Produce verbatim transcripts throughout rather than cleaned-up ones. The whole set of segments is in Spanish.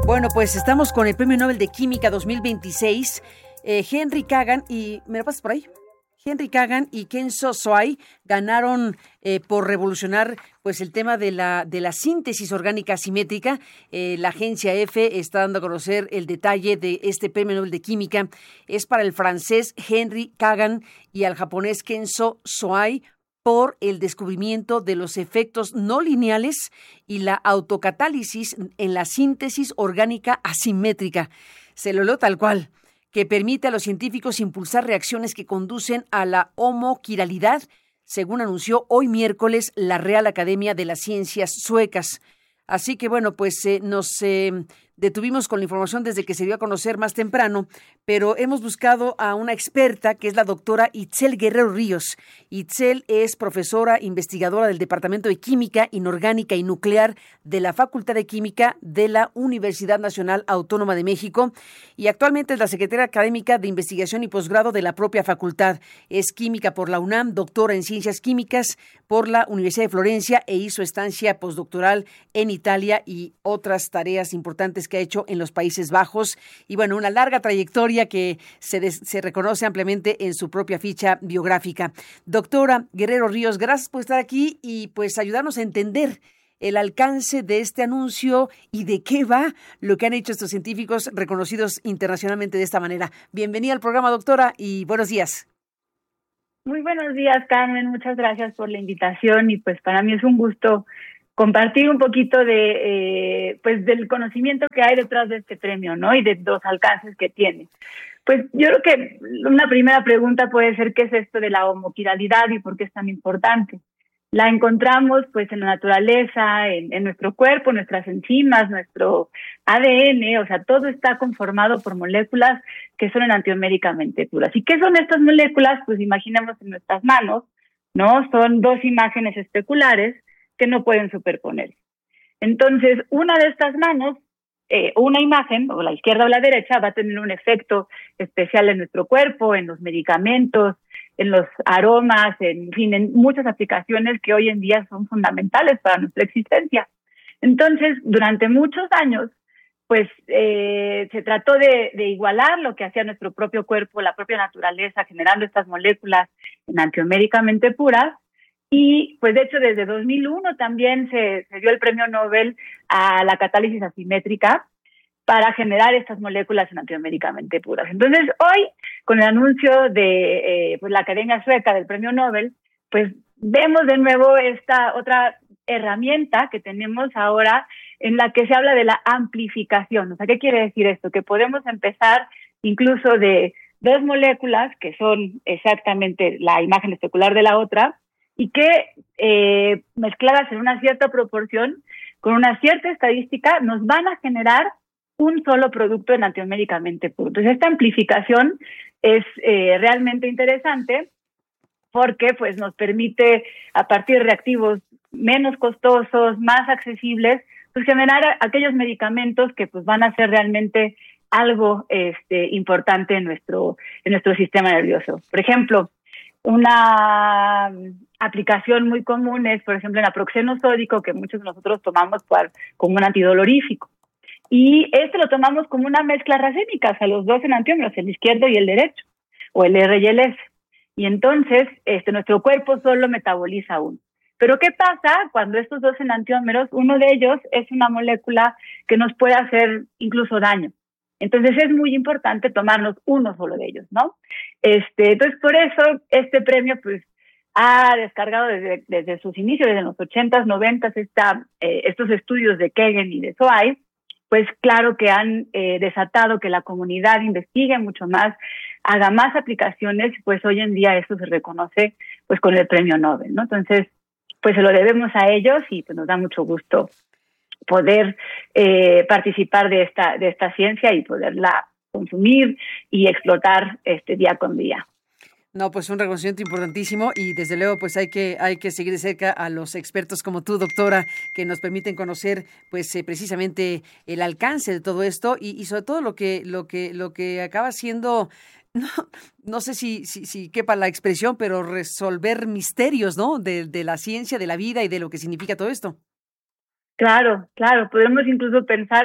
Bueno, pues estamos con el Premio Nobel de Química dos mil veintiséis. Eh, Henry Kagan y... ¿Me lo pasas por ahí? Henry Kagan y Kenzo Soai ganaron eh, por revolucionar pues el tema de la de la síntesis orgánica asimétrica. Eh, la agencia EFE está dando a conocer el detalle de este Premio Nobel de Química. Es para el francés Henry Kagan y al japonés Kenzo Soai por el descubrimiento de los efectos no lineales y la autocatálisis en la síntesis orgánica asimétrica. Se lo leo tal cual, que permite a los científicos impulsar reacciones que conducen a la homoquiralidad, según anunció hoy miércoles la Real Academia de las Ciencias Suecas. Así que, bueno, pues eh, nos eh, detuvimos con la información desde que se dio a conocer más temprano, pero hemos buscado a una experta que es la doctora Itzel Guerrero Ríos. Itzel es profesora investigadora del Departamento de Química Inorgánica y Nuclear de la Facultad de Química de la Universidad Nacional Autónoma de México y actualmente es la secretaria académica de investigación y posgrado de la propia facultad. Es química por la UNAM, doctora en ciencias químicas por la Universidad de Florencia e hizo estancia postdoctoral en Italia y otras tareas importantes que ha hecho en los Países Bajos. Y bueno, una larga trayectoria que se, des, se reconoce ampliamente en su propia ficha biográfica. Doctora Guerrero Ríos, gracias por estar aquí y pues ayudarnos a entender el alcance de este anuncio y de qué va lo que han hecho estos científicos reconocidos internacionalmente de esta manera. Bienvenida al programa, doctora, y buenos días. Muy buenos días, Carmen. Muchas gracias por la invitación y pues para mí es un gusto compartir un poquito de eh, pues del conocimiento que hay detrás de este premio, ¿no? Y de los alcances que tiene. Pues yo creo que una primera pregunta puede ser ¿qué es esto de la homoquiralidad y por qué es tan importante? La encontramos pues en la naturaleza, en, en nuestro cuerpo, nuestras enzimas, nuestro A D N, o sea, todo está conformado por moléculas que son enantioméricamente puras. ¿Y qué son estas moléculas? Pues imaginemos en nuestras manos, ¿no? Son dos imágenes especulares que no pueden superponerse. Entonces, una de estas manos, eh, una imagen, o la izquierda o la derecha, va a tener un efecto especial en nuestro cuerpo, en los medicamentos, en los aromas, en fin, en muchas aplicaciones que hoy en día son fundamentales para nuestra existencia. Entonces, durante muchos años, pues eh, se trató de, de igualar lo que hacía nuestro propio cuerpo, la propia naturaleza, generando estas moléculas enantioméricamente puras. Y pues de hecho desde dos mil uno también se, se dio el premio Nobel a la catálisis asimétrica para generar estas moléculas enantioméricamente puras. Entonces hoy, con el anuncio de eh, pues, la Academia Sueca del premio Nobel, pues vemos de nuevo esta otra herramienta que tenemos ahora en la que se habla de la amplificación. O sea, ¿qué quiere decir esto? Que podemos empezar incluso de dos moléculas que son exactamente la imagen especular de la otra, y que eh, mezcladas en una cierta proporción, con una cierta estadística, nos van a generar un solo producto enantioméricamente puro. Entonces, esta amplificación es eh, realmente interesante porque pues, nos permite, a partir de reactivos menos costosos, más accesibles, pues generar aquellos medicamentos que pues, van a ser realmente algo este, importante en nuestro, en nuestro sistema nervioso. Por ejemplo, una aplicación muy común es, por ejemplo, el naproxeno sódico, que muchos de nosotros tomamos por, como un antidolorífico. Y este lo tomamos como una mezcla racémica, o sea, los dos enantiómeros, el izquierdo y el derecho, o el R y el S. Y entonces, este, nuestro cuerpo solo metaboliza uno. Pero ¿qué pasa cuando estos dos enantiómeros, uno de ellos es una molécula que nos puede hacer incluso daño? Entonces es muy importante tomarnos uno solo de ellos, ¿no? Este, entonces por eso este premio pues ha descargado desde, desde sus inicios, desde los ochentas, noventas, esta, eh, estos estudios de Kagan y de Soai, pues claro que han eh, desatado que la comunidad investigue mucho más, haga más aplicaciones, pues hoy en día esto se reconoce pues con el premio Nobel, ¿no? Entonces, pues se lo debemos a ellos y pues nos da mucho gusto poder eh, participar de esta de esta ciencia y poderla consumir y explotar este día con día. No, pues un reconocimiento importantísimo y desde luego pues hay que hay que seguir de cerca a los expertos como tú, doctora, que nos permiten conocer pues eh, precisamente el alcance de todo esto y, y sobre todo lo que lo que lo que acaba siendo no, no sé si, si si quepa la expresión, pero resolver misterios, ¿no? De, de la ciencia, de la vida y de lo que significa todo esto. Claro, claro, podemos incluso pensar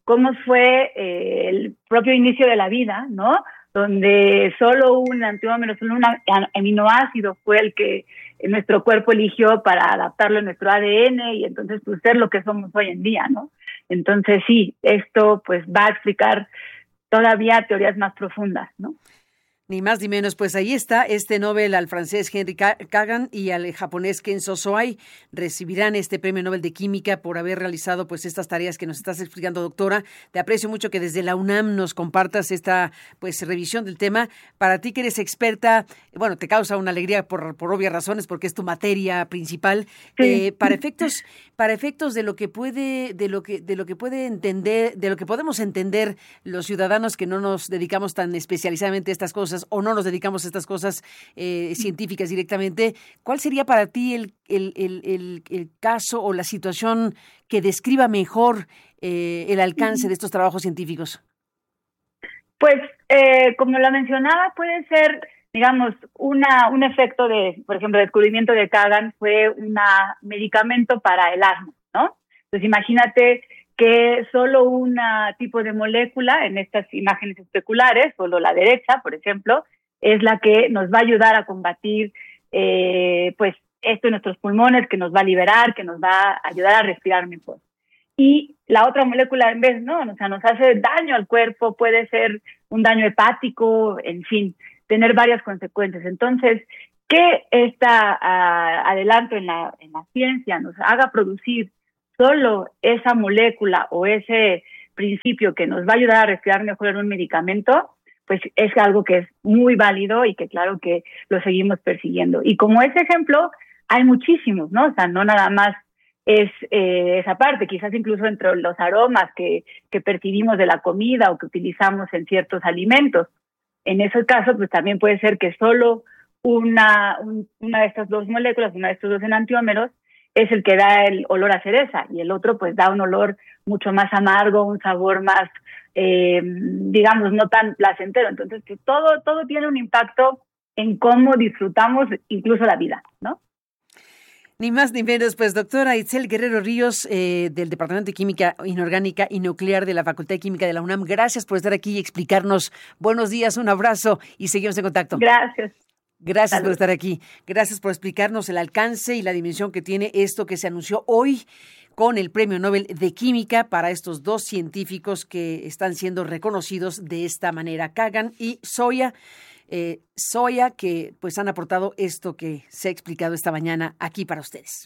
cómo fue eh, el propio inicio de la vida, ¿no? Donde solo un antiómero, solo un aminoácido fue el que nuestro cuerpo eligió para adaptarlo a nuestro A D N y entonces pues ser lo que somos hoy en día, ¿no? Entonces sí, esto pues va a explicar todavía teorías más profundas, ¿no? Ni más ni menos, pues ahí está este Nobel al francés Henry Kagan y al japonés Kenzo Soai. Recibirán este premio Nobel de Química por haber realizado pues estas tareas que nos estás explicando, doctora. Te aprecio mucho que desde la UNAM nos compartas esta pues revisión del tema. Para ti que eres experta, bueno, te causa una alegría por, por obvias razones porque es tu materia principal. Sí. Eh, para efectos para efectos de lo que puede de lo que de lo que puede entender, de lo que podemos entender los ciudadanos que no nos dedicamos tan especializadamente a estas cosas o no nos dedicamos a estas cosas eh, científicas directamente, ¿cuál sería para ti el, el, el, el, el caso o la situación que describa mejor eh, el alcance de estos trabajos científicos? Pues, eh, como lo mencionaba, puede ser, digamos, una un efecto de, por ejemplo, el descubrimiento de Kagan fue un medicamento para el asma, ¿no? Entonces, imagínate que solo un tipo de molécula en estas imágenes especulares, solo la derecha, por ejemplo, es la que nos va a ayudar a combatir eh, pues esto en nuestros pulmones, que nos va a liberar, que nos va a ayudar a respirar mejor. Y la otra molécula en vez, ¿no? O sea, nos hace daño al cuerpo, puede ser un daño hepático, en fin, tener varias consecuencias. Entonces, que este uh, adelanto en la, en la ciencia nos haga producir solo esa molécula o ese principio que nos va a ayudar a respirar mejor en un medicamento, pues es algo que es muy válido y que claro que lo seguimos persiguiendo. Y como ese ejemplo, hay muchísimos, ¿no? O sea, no nada más es eh, esa parte, quizás incluso entre los aromas que, que percibimos de la comida o que utilizamos en ciertos alimentos. En ese caso, pues también puede ser que solo una, un, una de estas dos moléculas, una de estos dos enantiómeros, es el que da el olor a cereza y el otro pues da un olor mucho más amargo, un sabor más, eh, digamos, no tan placentero. Entonces, pues, todo, todo tiene un impacto en cómo disfrutamos incluso la vida, ¿no? Ni más ni menos, pues doctora Itzel Guerrero Ríos, eh, del Departamento de Química Inorgánica y Nuclear de la Facultad de Química de la UNAM, gracias por estar aquí y explicarnos. Buenos días, un abrazo y seguimos en contacto. Gracias. Gracias Salud. por estar aquí. Gracias por explicarnos el alcance y la dimensión que tiene esto que se anunció hoy con el Premio Nobel de Química para estos dos científicos que están siendo reconocidos de esta manera, Kagan y Soya. Eh, Soya, que pues han aportado esto que se ha explicado esta mañana aquí para ustedes.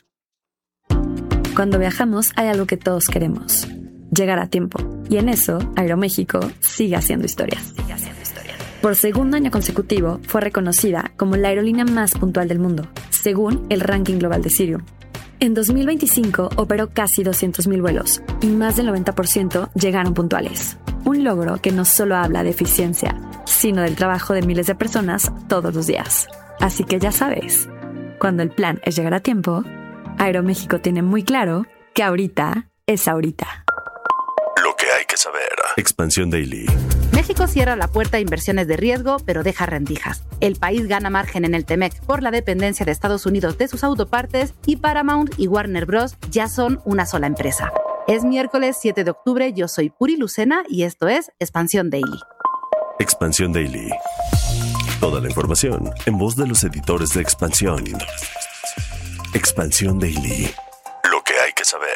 Cuando viajamos hay algo que todos queremos, llegar a tiempo. Y en eso, Aeroméxico sigue haciendo historia. Sigue haciendo historia. Por segundo año consecutivo, fue reconocida como la aerolínea más puntual del mundo, según el ranking global de Cirium. En dos mil veinticinco operó casi doscientos mil vuelos y más del noventa por ciento llegaron puntuales. Un logro que no solo habla de eficiencia, sino del trabajo de miles de personas todos los días. Así que ya sabes, cuando el plan es llegar a tiempo, Aeroméxico tiene muy claro que ahorita es ahorita. Lo que hay que saber. Expansión Daily. México cierra la puerta a inversiones de riesgo, pero deja rendijas. El país gana margen en el T-MEC por la dependencia de Estados Unidos de sus autopartes y Paramount y Warner Bros. Ya son una sola empresa. Es miércoles siete de octubre, yo soy Puri Lucena y esto es Expansión Daily. Expansión Daily. Toda la información en voz de los editores de Expansión. Expansión Daily. Lo que hay que saber.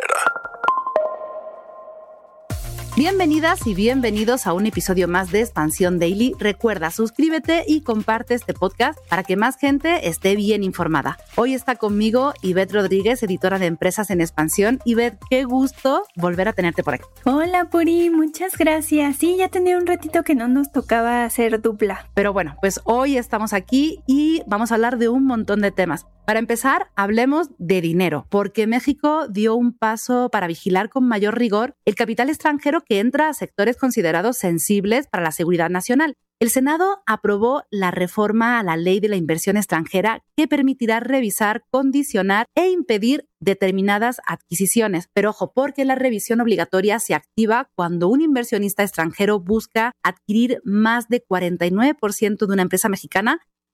Bienvenidas y bienvenidos a un episodio más de Expansión Daily. Recuerda, suscríbete y comparte este podcast para que más gente esté bien informada. Hoy está conmigo Ivette Rodríguez, editora de Empresas en Expansión. Ivette, qué gusto volver a tenerte por aquí. Hola, Puri, muchas gracias. Sí, ya tenía un ratito que no nos tocaba hacer dupla. Pero bueno, pues hoy estamos aquí y vamos a hablar de un montón de temas. Para empezar, hablemos de dinero, porque México dio un paso para vigilar con mayor rigor el capital extranjero que entra a sectores considerados sensibles para la seguridad nacional. El Senado aprobó la reforma a la Ley de la Inversión Extranjera que permitirá revisar, condicionar e impedir determinadas adquisiciones. Pero ojo, porque la revisión obligatoria se activa cuando un inversionista extranjero busca adquirir más de cuarenta y nueve por ciento de una empresa mexicana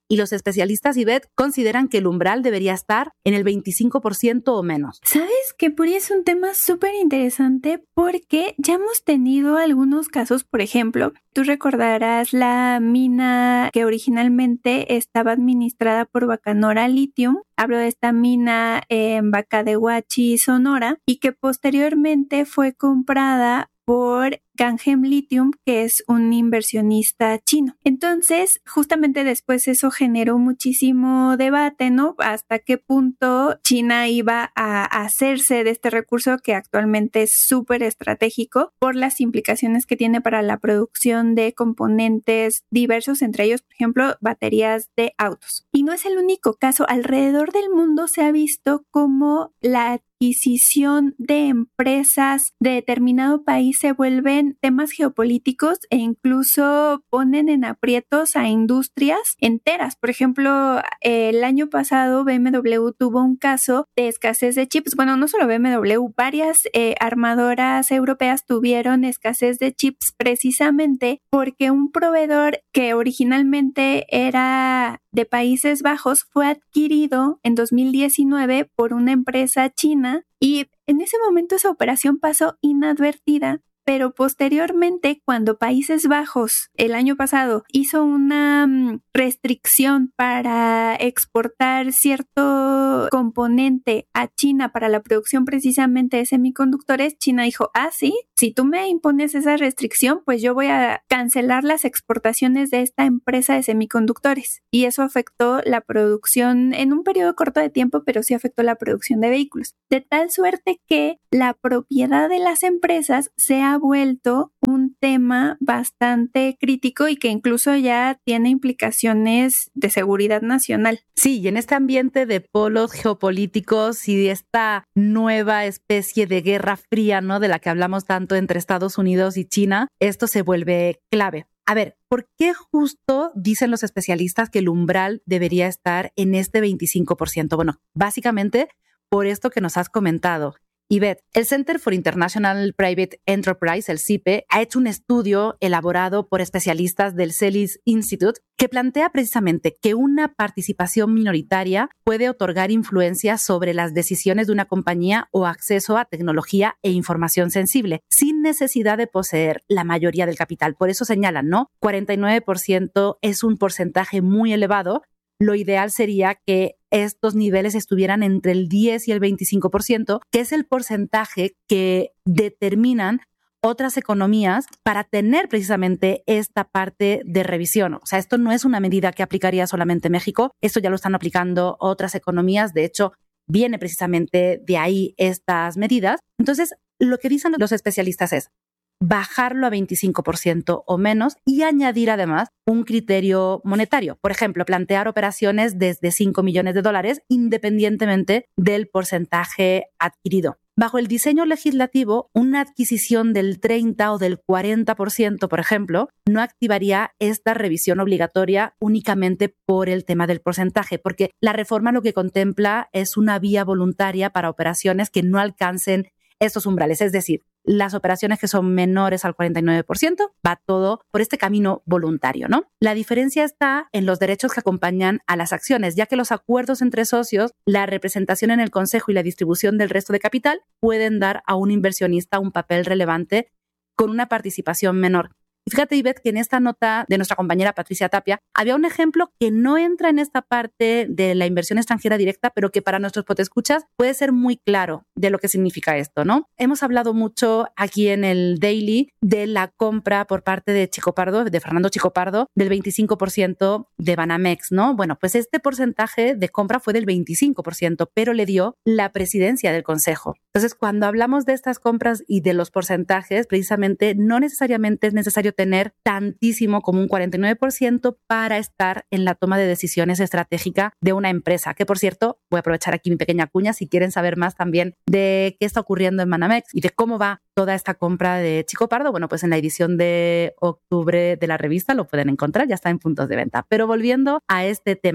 y los especialistas, Ivette, consideran que el umbral debería estar en el veinticinco por ciento o menos. ¿Sabes que por ahí es un tema súper interesante? Porque ya hemos tenido algunos casos, por ejemplo, tú recordarás la mina que originalmente estaba administrada por Bacanora Lithium. Hablo de esta mina en Bacadehuachi, Sonora, y que posteriormente fue comprada por Ganjem Lithium, que es un inversionista chino. Entonces, justamente después eso generó muchísimo debate, ¿no? Hasta qué punto China iba a hacerse de este recurso que actualmente es súper estratégico por las implicaciones que tiene para la producción de componentes diversos, entre ellos, por ejemplo, baterías de autos. Y no es el único caso. Alrededor del mundo se ha visto como la adquisición de empresas de determinado país se vuelven temas geopolíticos e incluso ponen en aprietos a industrias enteras. Por ejemplo, el año pasado B M W tuvo un caso de escasez de chips. Bueno, no solo B M W, varias eh, armadoras europeas tuvieron escasez de chips precisamente porque un proveedor que originalmente era de Países Bajos fue adquirido en dos mil diecinueve por una empresa china y en ese momento esa operación pasó inadvertida. Pero posteriormente, cuando Países Bajos el año pasado hizo una restricción para exportar cierto componente a China para la producción precisamente de semiconductores, China dijo, ah, sí, si tú me impones esa restricción, pues yo voy a cancelar las exportaciones de esta empresa de semiconductores. Y eso afectó la producción en un periodo corto de tiempo, pero sí afectó la producción de vehículos. De tal suerte que la propiedad de las empresas se ha vuelto un tema bastante crítico y que incluso ya tiene implicaciones de seguridad nacional. Sí, y en este ambiente de polos geopolíticos y de esta nueva especie de guerra fría, ¿no?, de la que hablamos tanto entre Estados Unidos y China, esto se vuelve clave. A ver, ¿por qué justo dicen los especialistas que el umbral debería estar en este veinticinco por ciento? Bueno, básicamente por esto que nos has comentado. Ivette, el Center for International Private Enterprise, el C I P E, ha hecho un estudio elaborado por especialistas del Celis Institute que plantea precisamente que una participación minoritaria puede otorgar influencia sobre las decisiones de una compañía o acceso a tecnología e información sensible, sin necesidad de poseer la mayoría del capital. Por eso señalan, ¿no? cuarenta y nueve por ciento es un porcentaje muy elevado. Lo ideal sería que estos niveles estuvieran entre el diez y el veinticinco por ciento, que es el porcentaje que determinan otras economías para tener precisamente esta parte de revisión. O sea, esto no es una medida que aplicaría solamente México, esto ya lo están aplicando otras economías, de hecho, viene precisamente de ahí estas medidas. Entonces, lo que dicen los especialistas es bajarlo a veinticinco por ciento o menos y añadir además un criterio monetario. Por ejemplo, plantear operaciones desde cinco millones de dólares independientemente del porcentaje adquirido. Bajo el diseño legislativo, una adquisición del treinta o del cuarenta por ciento, por ejemplo, no activaría esta revisión obligatoria únicamente por el tema del porcentaje, porque la reforma lo que contempla es una vía voluntaria para operaciones que no alcancen estos umbrales, es decir, las operaciones que son menores al cuarenta y nueve por ciento, va todo por este camino voluntario, ¿no? La diferencia está en los derechos que acompañan a las acciones, ya que los acuerdos entre socios, la representación en el consejo y la distribución del resto de capital pueden dar a un inversionista un papel relevante con una participación menor. Y fíjate, Ivette, que en esta nota de nuestra compañera Patricia Tapia había un ejemplo que no entra en esta parte de la inversión extranjera directa, pero que para nuestros podescuchas puede ser muy claro de lo que significa esto, ¿no? Hemos hablado mucho aquí en el Daily de la compra por parte de Chico Pardo, de Fernando Chico Pardo, del veinticinco por ciento de Banamex, ¿no? Bueno, pues este porcentaje de compra fue del veinticinco por ciento, pero le dio la presidencia del Consejo. Entonces, cuando hablamos de estas compras y de los porcentajes, precisamente no necesariamente es necesario tener tantísimo como un cuarenta y nueve por ciento para estar en la toma de decisiones estratégica de una empresa, que por cierto, voy a aprovechar aquí mi pequeña cuña si quieren saber más también de qué está ocurriendo en Banamex y de cómo va toda esta compra de Chico Pardo. Bueno, pues en la edición de octubre de la revista lo pueden encontrar, ya está en puntos de venta. Pero volviendo a este tema,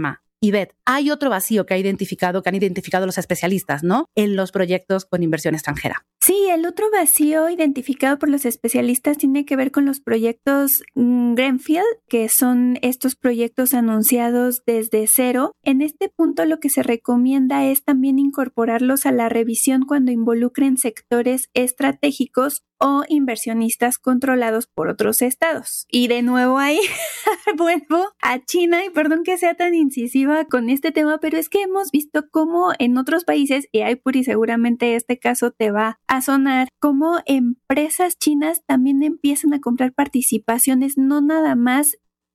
Ivette, hay otro vacío que ha identificado, que han identificado los especialistas, ¿no? En los proyectos con inversión extranjera. Sí, el otro vacío identificado por los especialistas tiene que ver con los proyectos mmm, Greenfield, que son estos proyectos anunciados desde cero. En este punto lo que se recomienda es también incorporarlos a la revisión cuando involucren sectores estratégicos o inversionistas controlados por otros estados. Y de nuevo ahí vuelvo a China, y perdón que sea tan incisiva con este tema, pero es que hemos visto cómo en otros países, y hay Puri, seguramente este caso te va a sonar, cómo empresas chinas también empiezan a comprar participaciones, no nada más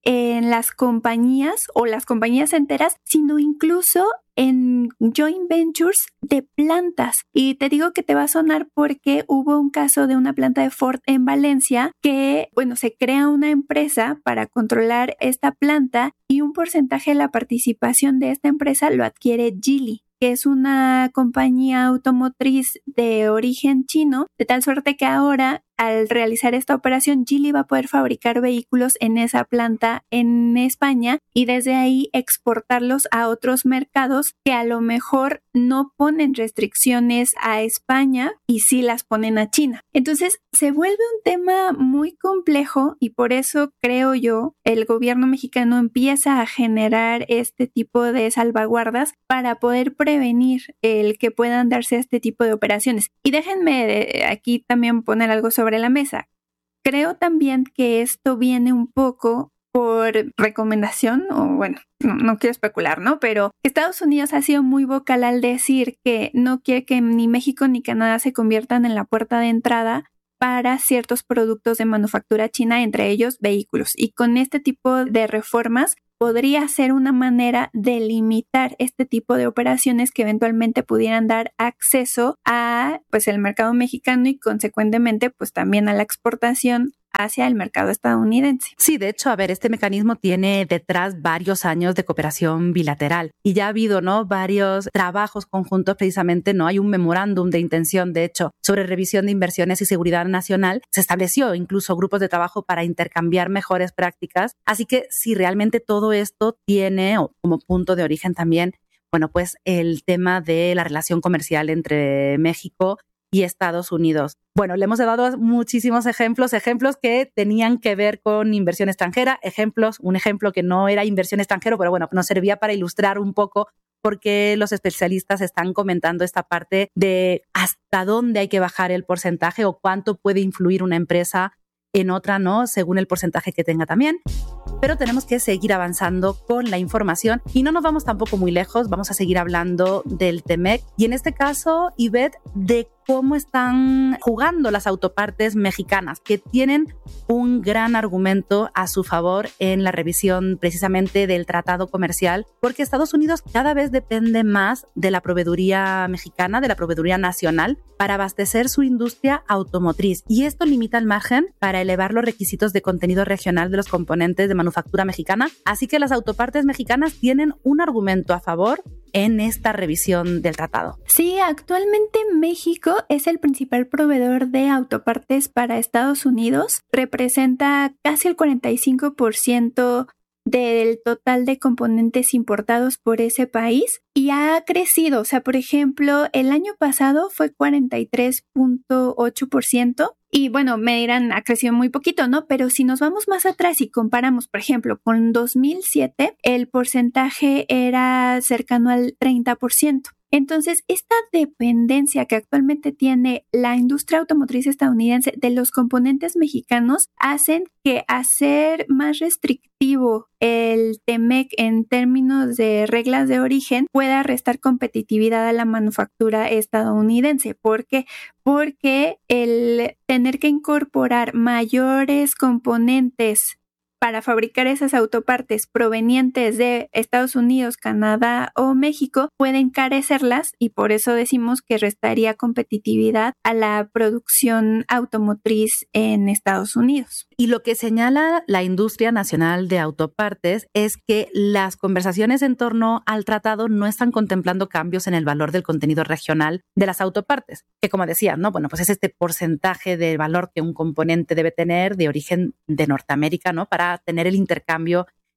en las compañías o las compañías enteras, sino incluso en joint ventures de plantas. Y te digo que te va a sonar porque hubo un caso de una planta de Ford en Valencia que, bueno, se crea una empresa para controlar esta planta y un porcentaje de la participación de esta empresa lo adquiere Geely, que es una compañía automotriz de origen chino, de tal suerte que ahora, al realizar esta operación, Geely va a poder fabricar vehículos en esa planta en España y desde ahí exportarlos a otros mercados que a lo mejor no ponen restricciones a España y sí las ponen a China. Entonces se vuelve un tema muy complejo y por eso creo yo el gobierno mexicano empieza a generar este tipo de salvaguardas para poder prevenir el que puedan darse este tipo de operaciones. Y déjenme aquí también poner algo sobre la mesa. Creo también que esto viene un poco por recomendación, o bueno, no, no quiero especular, ¿no? Pero Estados Unidos ha sido muy vocal al decir que no quiere que ni México ni Canadá se conviertan en la puerta de entrada para ciertos productos de manufactura china, entre ellos vehículos. Y con este tipo de reformas podría ser una manera de limitar este tipo de operaciones que eventualmente pudieran dar acceso a pues el mercado mexicano y consecuentemente pues también a la exportación hacia el mercado estadounidense. Sí, de hecho, a ver, este mecanismo tiene detrás varios años de cooperación bilateral y ya ha habido, ¿no?, varios trabajos conjuntos precisamente, ¿no? Hay un memorándum de intención, de hecho, sobre revisión de inversiones y seguridad nacional. Se estableció incluso grupos de trabajo para intercambiar mejores prácticas. Así que si realmente todo esto tiene o como punto de origen también, bueno, pues el tema de la relación comercial entre México y Estados Unidos. Bueno, le hemos dado muchísimos ejemplos, ejemplos que tenían que ver con inversión extranjera, ejemplos, un ejemplo que no era inversión extranjera, pero bueno, nos servía para ilustrar un poco por qué los especialistas están comentando esta parte de hasta dónde hay que bajar el porcentaje o cuánto puede influir una empresa en otra, ¿no?, según el porcentaje que tenga también. Pero tenemos que seguir avanzando con la información y no nos vamos tampoco muy lejos, vamos a seguir hablando del T-MEC y en este caso, Ivette, de cómo están jugando las autopartes mexicanas, que tienen un gran argumento a su favor en la revisión precisamente del tratado comercial, porque Estados Unidos cada vez depende más de la proveeduría mexicana, de la proveeduría nacional, para abastecer su industria automotriz. Y esto limita el margen para elevar los requisitos de contenido regional de los componentes de manufactura mexicana. Así que las autopartes mexicanas tienen un argumento a favor en esta revisión del tratado. Sí, actualmente México es el principal proveedor de autopartes para Estados Unidos. Representa casi el cuarenta y cinco por ciento del total de componentes importados por ese país y ha crecido. O sea, por ejemplo, el año pasado fue cuarenta y tres punto ocho por ciento. Y bueno, me dirán, ha crecido muy poquito, ¿no? Pero si nos vamos más atrás y comparamos, por ejemplo, con dos mil siete, el porcentaje era cercano al treinta por ciento. Entonces, esta dependencia que actualmente tiene la industria automotriz estadounidense de los componentes mexicanos hacen que hacer más restrictivo el T-MEC en términos de reglas de origen pueda restar competitividad a la manufactura estadounidense. ¿Por qué? Porque el tener que incorporar mayores componentes para fabricar esas autopartes provenientes de Estados Unidos, Canadá o México puede encarecerlas y por eso decimos que restaría competitividad a la producción automotriz en Estados Unidos. Y lo que señala la industria nacional de autopartes es que las conversaciones en torno al tratado no están contemplando cambios en el valor del contenido regional de las autopartes, que como decía, ¿no? Bueno, pues es este porcentaje de valor que un componente debe tener de origen de Norteamérica, ¿no? Para tener el intercambio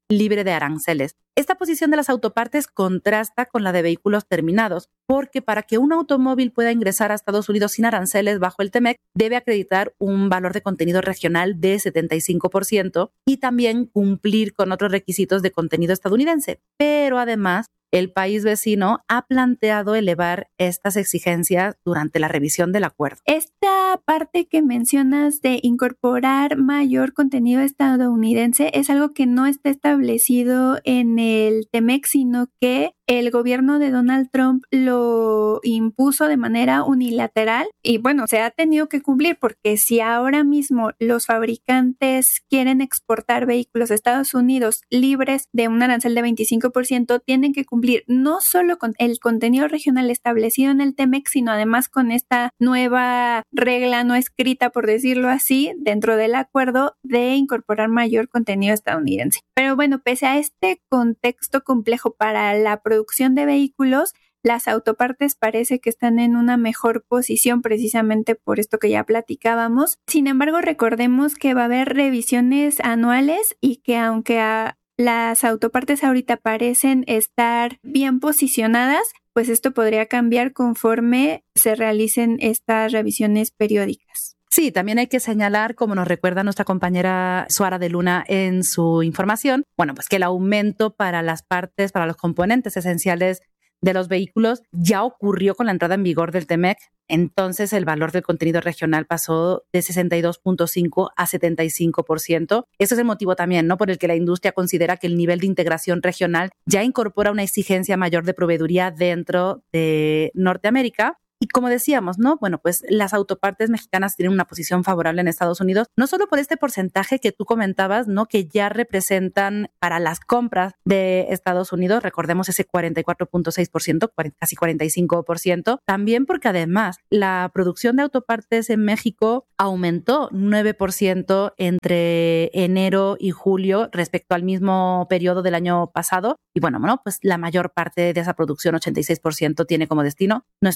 libre de aranceles. Esta posición de las autopartes contrasta con la de vehículos terminados, porque para que un automóvil pueda ingresar a Estados Unidos sin aranceles bajo el TEMEC, debe acreditar un valor de contenido regional de setenta y cinco por ciento y también cumplir con otros requisitos de contenido estadounidense. Pero además, el país vecino ha planteado elevar estas exigencias durante la revisión del acuerdo. Esta parte que mencionas de incorporar mayor contenido estadounidense es algo que no está establecido en el TEMEC, sino que el gobierno de Donald Trump lo impuso de manera unilateral y bueno, se ha tenido que cumplir porque si ahora mismo los fabricantes quieren exportar vehículos a Estados Unidos libres de un arancel de veinticinco por ciento, tienen que cumplir no solo con el contenido regional establecido en el TEMEC, sino además con esta nueva regla no escrita, por decirlo así, dentro del acuerdo de incorporar mayor contenido estadounidense. Pero bueno, pese a este contexto complejo para la producción de vehículos, las autopartes parece que están en una mejor posición precisamente por esto que ya platicábamos. Sin embargo, recordemos que va a haber revisiones anuales y que aunque a las autopartes ahorita parecen estar bien posicionadas, pues esto podría cambiar conforme se realicen estas revisiones periódicas. Sí, también hay que señalar, como nos recuerda nuestra compañera Suara de Luna en su información, bueno, pues que el aumento para las partes, para los componentes esenciales de los vehículos ya ocurrió con la entrada en vigor del TEMEC. Entonces el valor del contenido regional pasó de sesenta y dos punto cinco a setenta y cinco por ciento. Ese es el motivo también, ¿no?, por el que la industria considera que el nivel de integración regional ya incorpora una exigencia mayor de proveeduría dentro de Norteamérica. Y como decíamos, ¿no? Bueno, pues las autopartes mexicanas tienen una posición favorable en Estados Unidos, no solo por este porcentaje que tú comentabas, ¿no?, que ya representan para las compras de Estados Unidos, recordemos ese cuarenta y cuatro punto seis por ciento, casi cuarenta y cinco por ciento, también porque además la producción de autopartes en México aumentó nueve por ciento entre enero y julio respecto al mismo periodo del año pasado. Y bueno, bueno, pues la mayor parte de esa producción, ochenta y seis por ciento, tiene como destino nuestro